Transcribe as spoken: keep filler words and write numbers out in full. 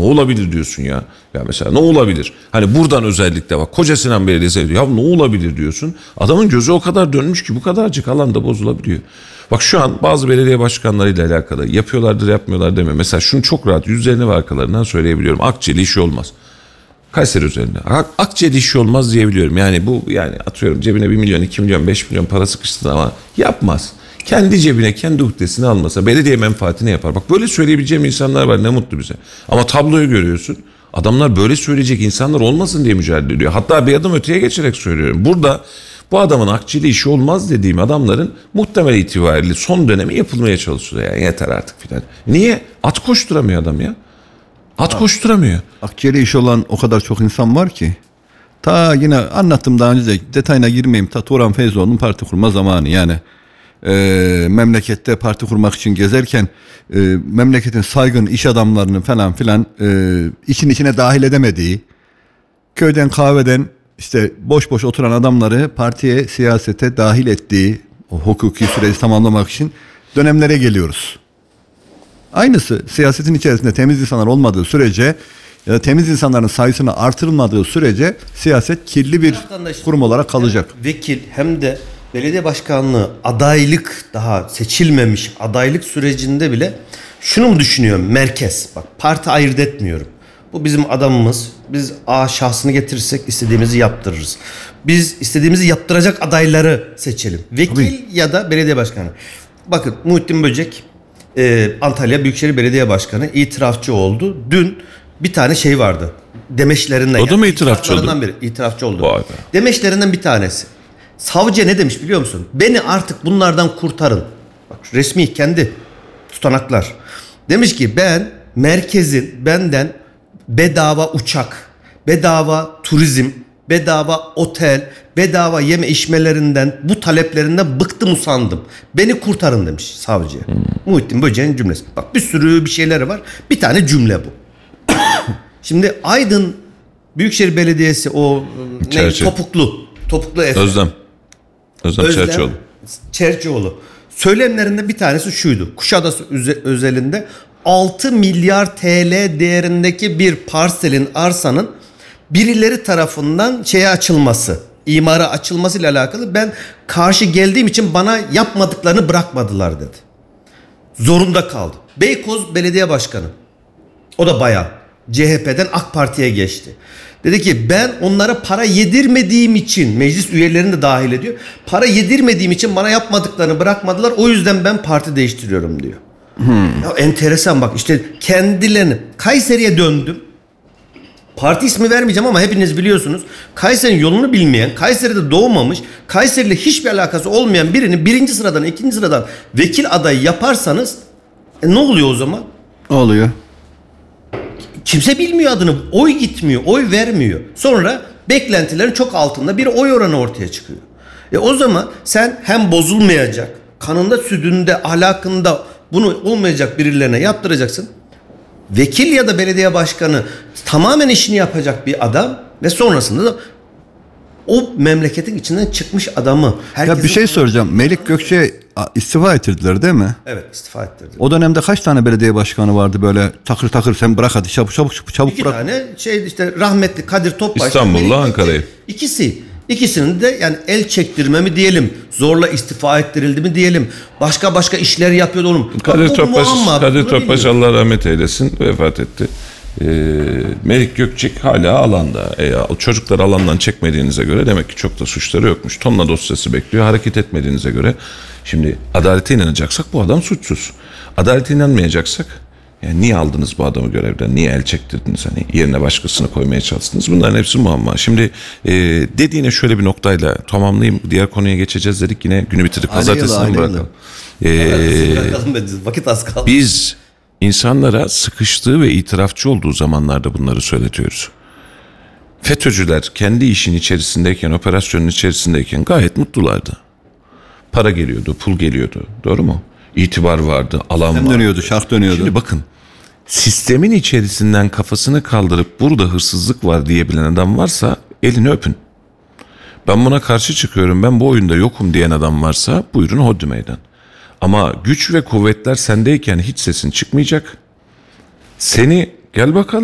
olabilir diyorsun ya. Ya mesela ne olabilir? Hani buradan özellikle bak Koca Sinan Belediyesi ya ne olabilir diyorsun. Adamın gözü o kadar dönmüş ki bu kadarcık alanda bozulabiliyor. Bak şu an bazı belediye başkanlarıyla alakalı yapıyorlardır yapmıyorlar demiyor. Mesela şunu çok rahat yüzlerini ve arkalarından söyleyebiliyorum. Akçeli işi olmaz. Kayseri üzerinde. Ak- Akçeli işi olmaz diyebiliyorum. Yani bu yani atıyorum cebine bir milyon, iki milyon, beş milyon para sıkıştı ama yapmaz. Kendi cebine, kendi uhdesini almasa belediye menfaatini yapar. Bak böyle söyleyebileceğim insanlar var ne mutlu bize. Ama tabloyu görüyorsun. Adamlar böyle söyleyecek insanlar olmasın diye mücadele ediyor. Hatta bir adım öteye geçerek söylüyorum. Burada bu adamın akçeli işi olmaz dediğim adamların muhtemel itibariyle son dönemi yapılmaya çalışıyor. Yani yeter artık filan. Niye? At koşturamıyor adam ya. At ha. koşturamıyor. Akciğeri iş olan o kadar çok insan var ki. Ta yine anlattım daha önce de detayına girmeyeyim. Ta Turan Feyzoğlu'nun parti kurma zamanı yani. E, memlekette parti kurmak için gezerken e, memleketin saygın iş adamlarını falan filan e, için içine dahil edemediği, köyden kahveden işte boş boş oturan adamları partiye, siyasete dahil ettiği o hukuki süreci tamamlamak için dönemlere geliyoruz. Aynısı siyasetin içerisinde temiz insanlar olmadığı sürece ya da temiz insanların sayısını artırılmadığı sürece siyaset kirli bir kurum olarak kalacak. Hem vekil hem de belediye başkanlığı adaylık daha seçilmemiş adaylık sürecinde bile şunu mu düşünüyorum merkez? Bak parti ayırt etmiyorum. Bu bizim adamımız. Biz A şahsını getirirsek istediğimizi yaptırırız. Biz istediğimizi yaptıracak adayları seçelim. Vekil Tabii. ya da belediye başkanı. Bakın Muhittin Böcek Ee, Antalya Büyükşehir Belediye Başkanı itirafçı oldu. Dün bir tane şey vardı. Demeçlerinden. O da mı itirafçı oldu? Biri, itirafçı oldu. Vay be. Demeçlerinden bir tanesi. Savcı ne demiş biliyor musun? Beni artık bunlardan kurtarın. Bak resmi kendi tutanaklar. Demiş ki ben merkezin benden bedava uçak, bedava turizm, bedava otel, bedava yeme içmelerinden, bu taleplerinden bıktım usandım. Beni kurtarın demiş savcıya. Hmm. Muhittin Böcek'in cümlesi. Bak bir sürü bir şeyleri var. Bir tane cümle bu. Şimdi Aydın Büyükşehir Belediyesi o ne, topuklu. Topuklu Efe. Özlem. Özlem, Özlem Çerçioğlu. Çerçioğlu. Söylemlerinden bir tanesi şuydu. Kuşadası özelinde altı milyar T L değerindeki bir parselin, arsanın birileri tarafından şeye açılması, imara açılması ile alakalı ben karşı geldiğim için bana yapmadıklarını bırakmadılar dedi. Zorunda kaldım. Beykoz Belediye Başkanı. O da bayağı C H P'den AK Parti'ye geçti. Dedi ki ben onlara para yedirmediğim için, meclis üyelerini de dahil ediyor. Para yedirmediğim için bana yapmadıklarını bırakmadılar. O yüzden ben parti değiştiriyorum diyor. Hmm. Ya enteresan bak işte kendilerini Kayseri'ye döndüm. Parti ismi vermeyeceğim ama hepiniz biliyorsunuz. Kayseri'nin yolunu bilmeyen, Kayseri'de doğmamış, Kayseri'yle hiçbir alakası olmayan birini birinci sıradan, ikinci sıradan vekil adayı yaparsanız e, ne oluyor o zaman? Oluyor. Kimse bilmiyor adını. Oy gitmiyor, oy vermiyor. Sonra beklentilerin çok altında bir oy oranı ortaya çıkıyor. E o zaman sen hem bozulmayacak, kanında, sütünde, ahlakında bunu olmayacak birilerine yaptıracaksın. Vekil ya da belediye başkanı tamamen işini yapacak bir adam ve sonrasında da o memleketin içinden çıkmış adamı. Ya bir şey soracağım. Melik Gökçe istifa ettirdiler değil mi? Evet, istifa ettirdiler. O dönemde kaç tane belediye başkanı vardı böyle takır takır sen bırak hadi çabuk çabuk çabuk İki bırak. İki tane şey işte rahmetli Kadir Topbaş. İstanbul'la Ankara'yı. İkisi. İkisinin de yani el çektirme mi diyelim, zorla istifa ettirildi mi diyelim, başka başka işler yapıyordu oğlum. Kadir Topbaş, Kadir Topbaş Allah rahmet eylesin, vefat etti. Ee, Melik Gökçek hala alanda. E, çocukları alandan çekmediğinize göre demek ki çok da suçları yokmuş. Tonla dosyası bekliyor. Hareket etmediğinize göre. Şimdi adalete inanacaksak bu adam suçsuz. Adalete inanmayacaksak yani niye aldınız bu adamı görevden? Niye el çektirdiniz? Hani yerine başkasını koymaya çalıştınız. Bunların hepsi muamma. Şimdi e, dediğine şöyle bir noktayla tamamlayayım. Diğer konuya geçeceğiz dedik. Yine günü bitirdik. Pazartesinden bırakalım. Ee, Vakit az kaldı. Biz insanlara sıkıştığı ve itirafçı olduğu zamanlarda bunları söyletiyoruz. FETÖ'cüler kendi işin içerisindeyken, operasyonun içerisindeyken gayet mutlulardı. Para geliyordu, pul geliyordu. Doğru mu? İtibar vardı, alan Sistem vardı. dönüyordu, şark dönüyordu. Şimdi bakın, sistemin içerisinden kafasını kaldırıp burada hırsızlık var diyebilen adam varsa elini öpün. Ben buna karşı çıkıyorum, ben bu oyunda yokum diyen adam varsa buyurun hodri meydan. Ama güç ve kuvvetler sendeyken hiç sesin çıkmayacak. Seni gel bakalım.